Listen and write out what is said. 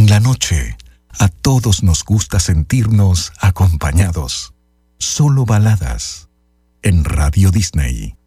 la noche, a todos nos gusta sentirnos acompañados. Solo baladas en Radio Disney.